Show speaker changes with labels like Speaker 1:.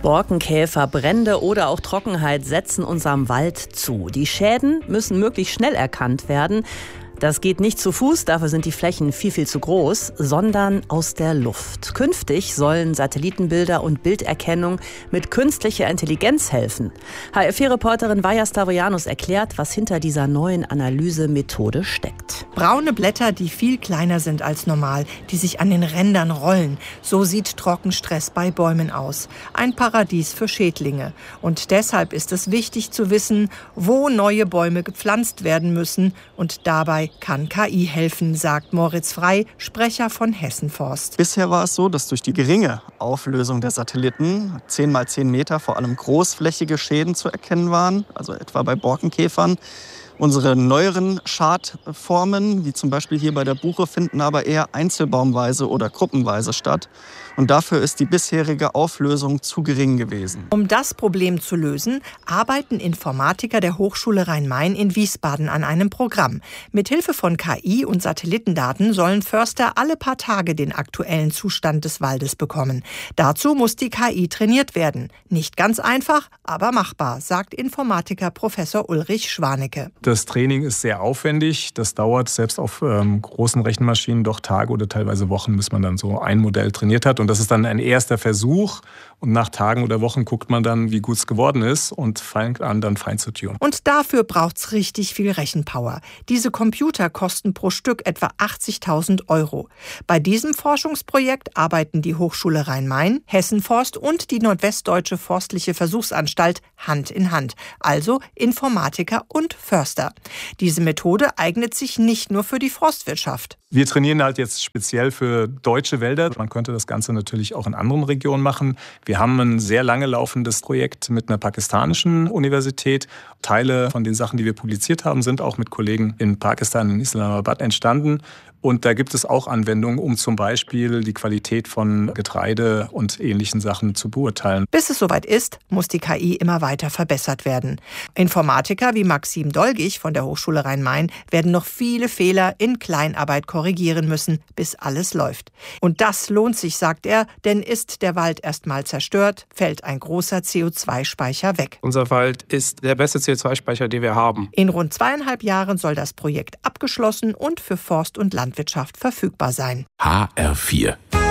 Speaker 1: Borkenkäfer, Brände oder auch Trockenheit setzen unserem Wald zu. Die Schäden müssen möglichst schnell erkannt werden. Das geht nicht zu Fuß, dafür sind die Flächen viel zu groß, sondern aus der Luft. Künftig sollen Satellitenbilder und Bilderkennung mit künstlicher Intelligenz helfen. HR4-Reporterin Vaja Stavrianus erklärt, was hinter dieser neuen Analysemethode steckt.
Speaker 2: Braune Blätter, die viel kleiner sind als normal, die sich an den Rändern rollen. So sieht Trockenstress bei Bäumen aus. Ein Paradies für Schädlinge. Und deshalb ist es wichtig zu wissen, wo neue Bäume gepflanzt werden müssen. Und dabei kann KI helfen, sagt Moritz Frey, Sprecher von Hessen Forst.
Speaker 3: Bisher war es so, dass durch die geringe Auflösung der Satelliten 10 mal 10 Meter vor allem großflächige Schäden zu erkennen waren, also etwa bei Borkenkäfern. Unsere neueren Schadformen, wie zum Beispiel hier bei der Buche, finden aber eher einzelbaumweise oder gruppenweise statt. Und dafür ist die bisherige Auflösung zu gering gewesen.
Speaker 2: Um das Problem zu lösen, arbeiten Informatiker der Hochschule Rhein-Main in Wiesbaden an einem Programm. Mithilfe von KI und Satellitendaten sollen Förster alle paar Tage den aktuellen Zustand des Waldes bekommen. Dazu muss die KI trainiert werden. Nicht ganz einfach, aber machbar, sagt Informatiker Professor Ulrich Schwanecke.
Speaker 4: Das Training ist sehr aufwendig. Das dauert selbst auf großen Rechenmaschinen doch Tage oder teilweise Wochen, bis man dann so ein Modell trainiert hat. Und das ist dann ein erster Versuch. Und nach Tagen oder Wochen guckt man dann, wie gut es geworden ist und fängt an, dann fein zu tunen.
Speaker 2: Und dafür braucht es richtig viel Rechenpower. Diese Computer kosten pro Stück etwa 80.000 €. Bei diesem Forschungsprojekt arbeiten die Hochschule Rhein-Main, Hessen Forst und die Nordwestdeutsche Forstliche Versuchsanstalt Hand in Hand. Also Informatiker und Förster. Diese Methode eignet sich nicht nur für die Forstwirtschaft.
Speaker 4: Wir trainieren halt jetzt speziell für deutsche Wälder. Man könnte das Ganze natürlich auch in anderen Regionen machen. Wir haben ein sehr lange laufendes Projekt mit einer pakistanischen Universität. Teile von den Sachen, die wir publiziert haben, sind auch mit Kollegen in Pakistan, in Islamabad entstanden. Und da gibt es auch Anwendungen, um zum Beispiel die Qualität von Getreide und ähnlichen Sachen zu beurteilen.
Speaker 2: Bis es soweit ist, muss die KI immer weiter verbessert werden. Informatiker wie Maxim Dolgich von der Hochschule Rhein-Main werden noch viele Fehler in Kleinarbeit korrigieren müssen, bis alles läuft. Und das lohnt sich, sagt er, denn ist der Wald erstmal zerstört, fällt ein großer CO2-Speicher weg.
Speaker 5: Unser Wald ist der beste CO2-Speicher, den wir haben.
Speaker 2: In rund 2,5 Jahren soll das Projekt abgeschlossen und für Forst und Landwirtschaft verfügbar sein.
Speaker 6: HR4